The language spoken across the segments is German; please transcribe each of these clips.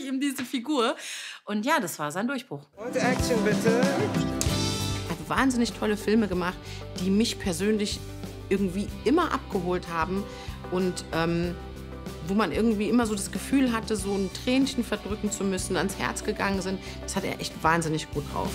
ihm diese Figur. Und ja, das war sein Durchbruch. Und Action bitte. Er hat wahnsinnig tolle Filme gemacht, die mich persönlich irgendwie immer abgeholt haben und wo man irgendwie immer so das Gefühl hatte, so ein Tränchen verdrücken zu müssen, ans Herz gegangen sind. Das hat er echt wahnsinnig gut drauf.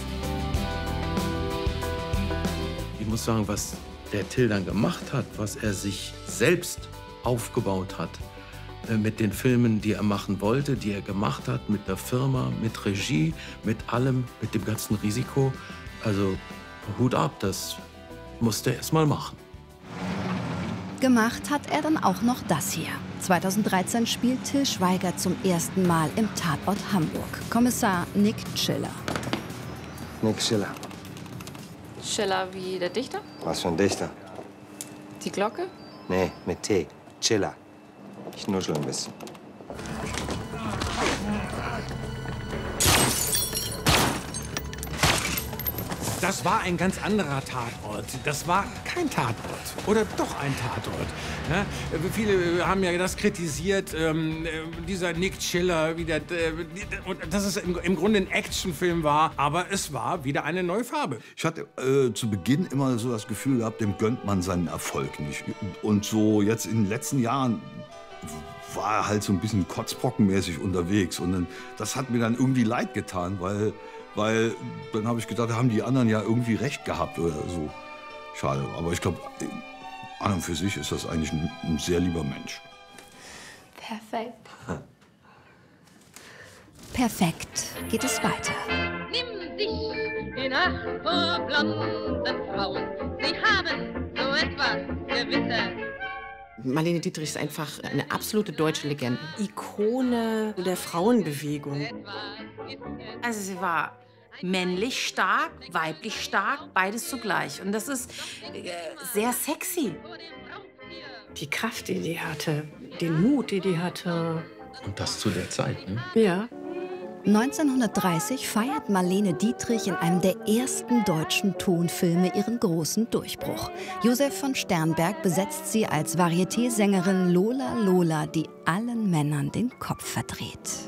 Ich muss sagen, was der Till dann gemacht hat, was er sich selbst aufgebaut hat, mit den Filmen, die er machen wollte, die er gemacht hat, mit der Firma, mit Regie, mit allem, mit dem ganzen Risiko. Also Hut ab, das musste er erst mal machen. Gemacht hat er dann auch noch das hier. 2013 spielt Till Schweiger zum ersten Mal im Tatort Hamburg. Kommissar Nick Schiller. Nick Schiller. Schiller wie der Dichter? Was für ein Dichter? Die Glocke? Nee, mit T. Chiller. Ich nuschel ein bisschen. Das war ein ganz anderer Tatort. Das war kein Tatort. Oder doch ein Tatort. Ja? Viele haben ja das kritisiert, dieser Nick Schiller, dass es im Grunde ein Actionfilm war. Aber es war wieder eine neue Farbe. Ich hatte zu Beginn immer so das Gefühl gehabt, dem gönnt man seinen Erfolg nicht. Und so jetzt in den letzten Jahren war er halt so ein bisschen kotzbrockenmäßig unterwegs. Und dann, das hat mir dann irgendwie leid getan, weil dann habe ich gedacht, da haben die anderen ja irgendwie recht gehabt oder so. Schade, aber ich glaube, an und für sich ist das eigentlich ein sehr lieber Mensch. Perfekt. Perfekt geht es weiter. Nimm dich in Acht vor blonden Frauen. Sie haben so etwas Gewisses. Marlene Dietrich ist einfach eine absolute deutsche Legende. Ikone der Frauenbewegung. Also sie war männlich stark, weiblich stark, beides zugleich. Und das ist sehr sexy. Die Kraft, die die hatte, den Mut, die die hatte. Und das zu der Zeit, ne? Ja. 1930 feiert Marlene Dietrich in einem der ersten deutschen Tonfilme ihren großen Durchbruch. Josef von Sternberg besetzt sie als Varieté-Sängerin Lola Lola, die allen Männern den Kopf verdreht.